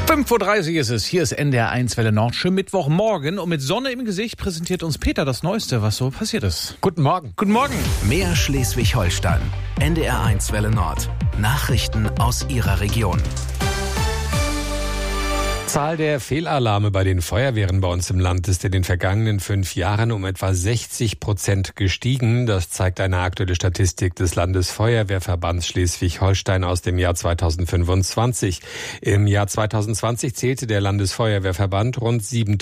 5:30 Uhr ist es. Hier ist NDR 1 Welle Nord. Schönen Mittwochmorgen. Und mit Sonne im Gesicht präsentiert uns Peter das Neueste, was so passiert ist. Guten Morgen. Guten Morgen. Mehr Schleswig-Holstein. NDR 1 Welle Nord. Nachrichten aus Ihrer Region. Zahl der Fehlalarme bei den Feuerwehren bei uns im Land ist in den vergangenen 5 Jahren um etwa 60% gestiegen. Das zeigt eine aktuelle Statistik des Landesfeuerwehrverbands Schleswig-Holstein aus dem Jahr 2025. Im Jahr 2020 zählte der Landesfeuerwehrverband rund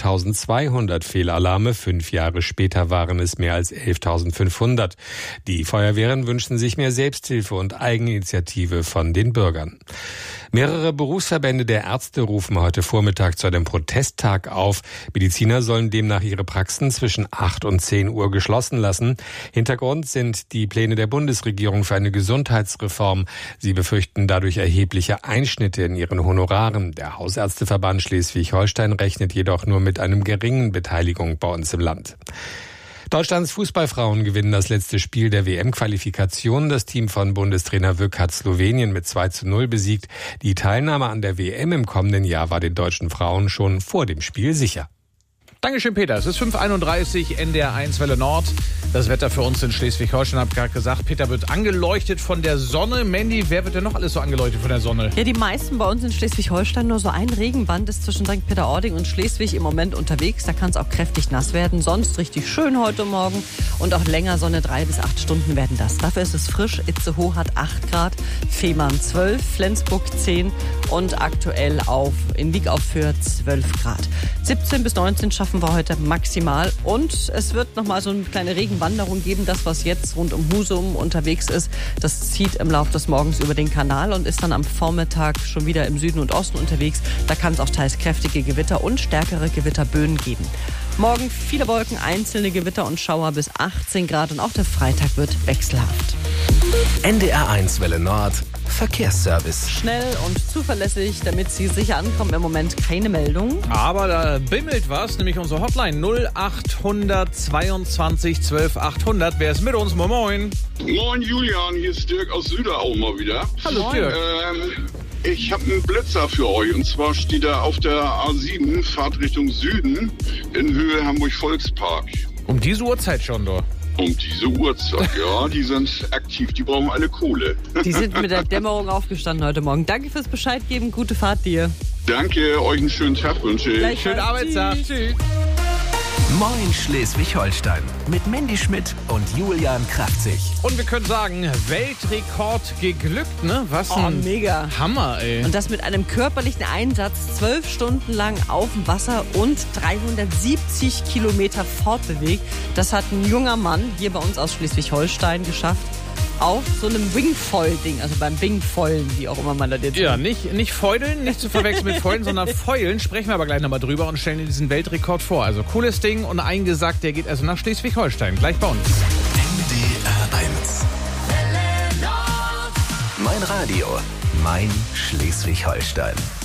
7.200 Fehlalarme. 5 Jahre später waren es mehr als 11.500. Die Feuerwehren wünschen sich mehr Selbsthilfe und Eigeninitiative von den Bürgern. Mehrere Berufsverbände der Ärzte rufen heute Vormittag zu einem Protesttag auf. Mediziner sollen demnach ihre Praxen zwischen 8 und 10 Uhr geschlossen lassen. Hintergrund sind die Pläne der Bundesregierung für eine Gesundheitsreform. Sie befürchten dadurch erhebliche Einschnitte in ihren Honoraren. Der Hausärzteverband Schleswig-Holstein rechnet jedoch nur mit einem geringen Beteiligung bei uns im Land. Deutschlands Fußballfrauen gewinnen das letzte Spiel der WM-Qualifikation. Das Team von Bundestrainer Wück hat Slowenien mit 2:0 besiegt. Die Teilnahme an der WM im kommenden Jahr war den deutschen Frauen schon vor dem Spiel sicher. Dankeschön, Peter. Es ist 5:31 NDR 1 Welle Nord. Das Wetter für uns in Schleswig-Holstein, habe ich gerade gesagt. Peter wird angeleuchtet von der Sonne. Mandy, wer wird denn noch alles so angeleuchtet von der Sonne? Ja, die meisten bei uns in Schleswig-Holstein. Nur so ein Regenband ist zwischen St. Peter-Ording und Schleswig im Moment unterwegs. Da kann es auch kräftig nass werden. Sonst richtig schön heute Morgen und auch länger Sonne. 3 bis 8 Stunden werden das. Dafür ist es frisch. Itzehoe hat 8 Grad, Fehmarn 12, Flensburg 10 und aktuell in Wieg auf für 12 Grad. 17 bis 19 schaffen wir heute maximal. Und es wird nochmal so eine kleine Regenwanderung geben. Das, was jetzt rund um Husum unterwegs ist, das zieht im Laufe des Morgens über den Kanal und ist dann am Vormittag schon wieder im Süden und Osten unterwegs. Da kann es auch teils kräftige Gewitter und stärkere Gewitterböen geben. Morgen viele Wolken, einzelne Gewitter und Schauer bis 18 Grad und auch der Freitag wird wechselhaft. NDR 1 Welle Nord. Verkehrsservice. Schnell und zuverlässig, damit Sie sicher ankommen. Im Moment keine Meldung. Aber da bimmelt was, nämlich unsere Hotline 0800 22 12 800. Wer ist mit uns? Moin, moin. Moin Julian, hier ist Dirk aus Süderau mal wieder. Hallo Dirk. Ich habe einen Blitzer für euch und zwar steht er auf der A7, Fahrt Richtung Süden in Höhe Hamburg-Volkspark. Um diese Uhrzeit schon, doch. Um diese Uhrzeit, ja, die sind aktiv, die brauchen alle Kohle. Die sind mit der Dämmerung aufgestanden heute Morgen. Danke fürs Bescheid geben, gute Fahrt dir. Danke, euch einen schönen Tag wünsche ich. Schönen Arbeitstag. Tschüss. Moin Schleswig-Holstein mit Mandy Schmidt und Julian Kraftzig. Und wir können sagen, Weltrekord geglückt, ne? Was ein mega Hammer, ey. Und das mit einem körperlichen Einsatz 12 Stunden lang auf dem Wasser und 370 Kilometer fortbewegt. Das hat ein junger Mann hier bei uns aus Schleswig-Holstein geschafft. Auf so einem Wingfoil-Ding, also beim Wingfoilen, wie auch immer man das jetzt Ja, nicht feudeln, nicht zu verwechseln mit Feulen, sondern Feulen. Sprechen wir aber gleich nochmal drüber und stellen diesen Weltrekord vor. Also cooles Ding und eingesagt, der geht also nach Schleswig-Holstein. Gleich bei uns. NDR 1. Mein Radio, mein Schleswig-Holstein.